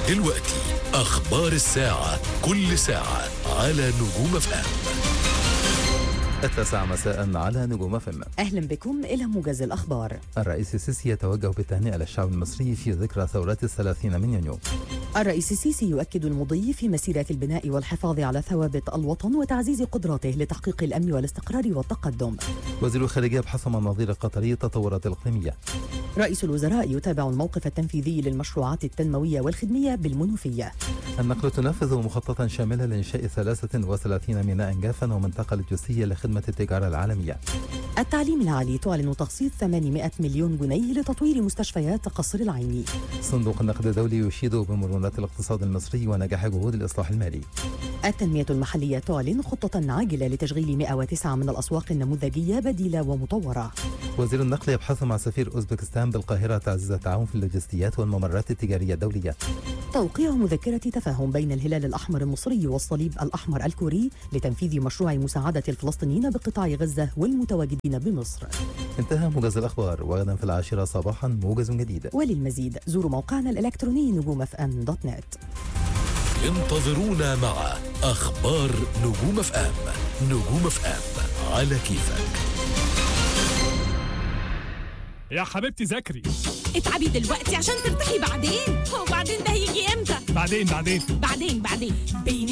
دلوقتي أخبار الساعة، كل ساعة على نجوم FM. 9 مساء على نجوم FM. أهلا بكم إلى موجز الأخبار. الرئيس السيسي يتوجه بالتهنئة للشعب المصري في ذكرى ثورات 30 من يونيو. الرئيس السيسي يؤكد المضي في مسيرة البناء والحفاظ على ثوابت الوطن وتعزيز قدراته لتحقيق الأمن والاستقرار والتقدم. وزير الخارجية يبحث مع النظير القطري التطورات الإقليمية. رئيس الوزراء يتابع الموقف التنفيذي للمشروعات التنموية والخدمية بالمنوفية. النقل تنفذ مخططا شاملا لإنشاء 33 ميناء جافا ومنطقة لوجستية لخدمة التجارة العالمية. التعليم العالي تعلن تخصيص 800 مليون جنيه لتطوير مستشفيات قصر العيني. صندوق النقد الدولي يشيد بمرونة الاقتصاد المصري ونجاح جهود الإصلاح المالي. التنمية المحلية تعلن خطة عاجلة لتشغيل 109 من الأسواق النموذجية بديلة ومطورة. وزير النقل يبحث مع سفير أوزبكستان بالقاهرة تعزيز التعاون في اللوجستيات والممرات التجارية الدولية. توقيع مذكرة تفاهم بين الهلال الأحمر المصري والصليب الأحمر الكوري لتنفيذ مشروع مساعدة الفلسطينيين بقطاع غزة والمتواجدين بمصر. انتهى موجز الأخبار، وغدا في 10 صباحا موجز جديد. وللمزيد زوروا موقعنا الإلكتروني نجومfm.net. انتظرونا مع أخبار نجوم FM. نجوم FM على كيفك. يا حبيبتي ذاكري. اتعبي دلوقتي عشان ترتاحي بعدين. هو بعدين ده هيجي امتى؟ بعدين بعدين بين